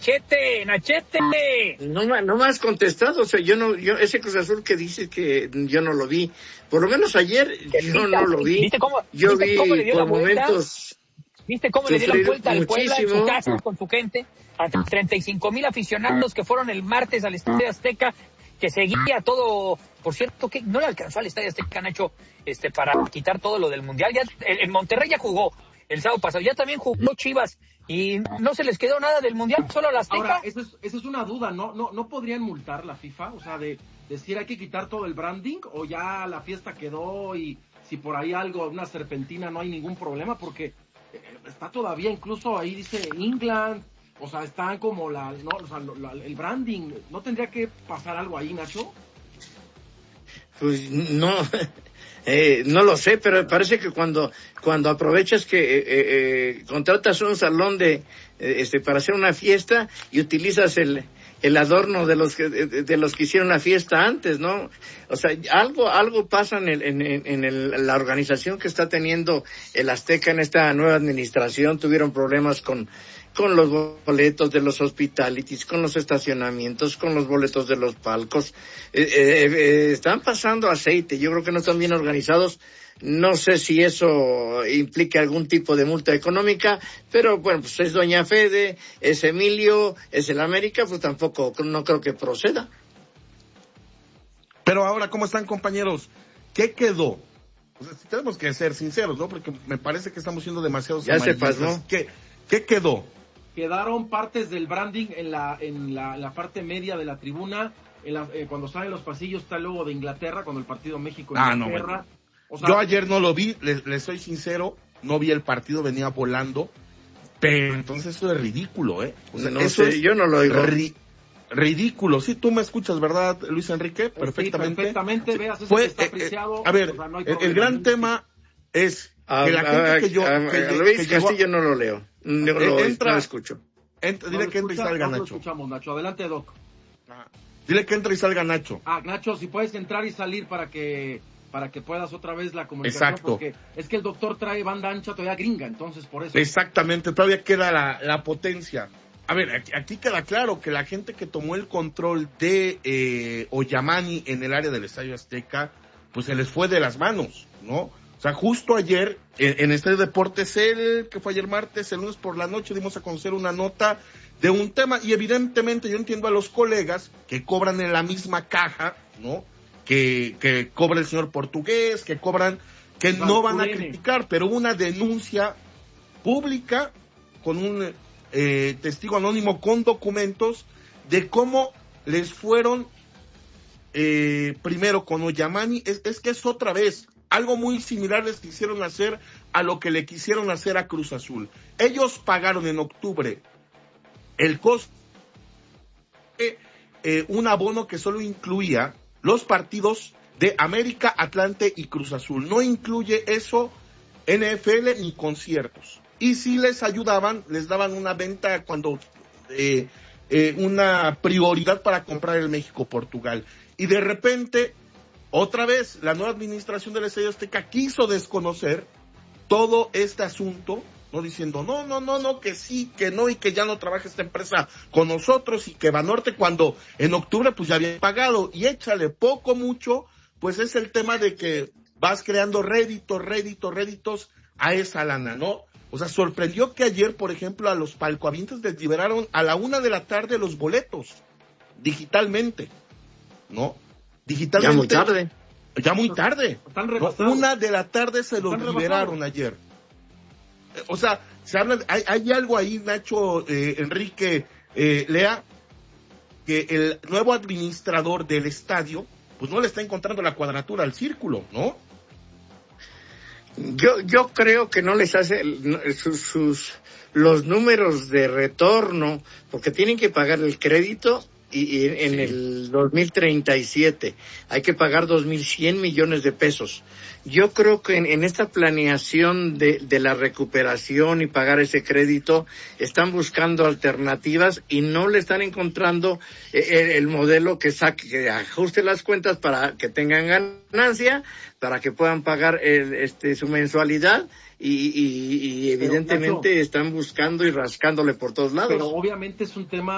Nachete. No me has contestado, o sea, yo ese Cruz Azul que dices que yo no lo vi, por lo menos ayer yo no lo vi. ¿Viste cómo Vi por momentos. ¿Viste cómo le dio la vuelta al Puebla en su casa muchísimo. con su gente? A 35,000 aficionados que fueron el martes al Estadio Azteca, que seguía todo. Por cierto, que no le alcanzó al Estadio Azteca, Nacho, para quitar todo lo del Mundial. Ya en Monterrey ya jugó el sábado pasado, ya también jugó Chivas y no se les quedó nada del Mundial, solo al Azteca. Ahora, esa es una duda, ¿no podrían multar la FIFA? O sea, de decir hay que quitar todo el branding, o ya la fiesta quedó y si por ahí algo, una serpentina, no hay ningún problema, porque está todavía incluso ahí dice England, o sea, están como el branding. ¿No tendría que pasar algo ahí, Nacho? Pues no, no lo sé, pero parece que cuando aprovechas que contratas un salón para hacer una fiesta y utilizas el adorno de los que hicieron la fiesta antes, ¿no? O sea, algo pasa en la organización que está teniendo el Azteca en esta nueva administración. Tuvieron problemas con los boletos de los hospitalities, con los estacionamientos, con los boletos de los palcos. Están pasando aceite. Yo creo que no están bien organizados. No sé si eso implica algún tipo de multa económica, pero bueno, pues es Doña Fede, es Emilio, es el América, pues tampoco, no creo que proceda. Pero ahora, ¿cómo están, compañeros? ¿Qué quedó? O sea, tenemos que ser sinceros, ¿no? Porque me parece que estamos siendo demasiados ya amarillistas. Se pasó. ¿Qué quedó? Quedaron partes del branding en la parte media de la tribuna. Cuando salen los pasillos está el logo de Inglaterra, cuando el partido México-Inglaterra. No, o sea, yo ayer no lo vi, les soy sincero, no vi el partido, venía volando, pero entonces eso es ridículo, ¿eh? O sea, no sé, yo no lo oigo. Ridículo. Sí, tú me escuchas, ¿verdad, Luis Enrique? Perfectamente. Sí, perfectamente, veas, eso está apreciado. A ver, o sea, no el gran tema es que la gente Luis Castillo no lo leo. No lo escucho. Dile que entre y salga Nacho. No lo escuchamos, Nacho. Adelante, Doc. Dile que entre y salga Nacho. Nacho, si puedes entrar y salir para que puedas otra vez la comunicación. Exacto. Porque es que el doctor trae banda ancha todavía gringa, entonces por eso. Exactamente, todavía queda la potencia. A ver, aquí queda claro que la gente que tomó el control de Oyamani en el área del Estadio Azteca, pues se les fue de las manos, ¿no? O sea, justo ayer, en Estadio Deportes, que fue ayer martes, el lunes por la noche, dimos a conocer una nota de un tema, y evidentemente yo entiendo a los colegas que cobran en la misma caja, ¿no? Que cobra el señor portugués, que cobran, que no van a criticar, pero una denuncia pública con un testigo anónimo con documentos de cómo les fueron primero con Oyamani, es que es otra vez algo muy similar les quisieron hacer a lo que le quisieron hacer a Cruz Azul. Ellos pagaron en octubre el costo de un abono que solo incluía los partidos de América, Atlante y Cruz Azul. No incluye eso NFL ni conciertos. Y si les ayudaban, les daban una venta cuando una prioridad para comprar el México-Portugal. Y de repente, otra vez, la nueva administración del Estadio Azteca quiso desconocer todo este asunto, no diciendo, no, que sí, que no, y que ya no trabaja esta empresa con nosotros, y que Banorte, cuando en octubre pues ya había pagado, y échale poco, mucho, pues es el tema de que vas creando réditos a esa lana, ¿no? O sea, sorprendió que ayer, por ejemplo, a los palcoavientes les liberaron a la 1:00 p.m. los boletos, digitalmente, ¿no? Digitalmente. Ya muy tarde. Están rebasados. 1:00 p.m. se los liberaron ayer. O sea, se habla, hay algo ahí, Nacho, Enrique, Lea, que el nuevo administrador del estadio, pues no le está encontrando la cuadratura al círculo, ¿no? Yo creo que no les hace los números de retorno, porque tienen que pagar el crédito y en el 2037 hay que pagar 2,100 millones de pesos. Yo creo que en esta planeación de la recuperación y pagar ese crédito están buscando alternativas y no le están encontrando el modelo que ajuste las cuentas para que tengan ganancia, para que puedan pagar su mensualidad y evidentemente están buscando y rascándole por todos lados. Pero obviamente es un tema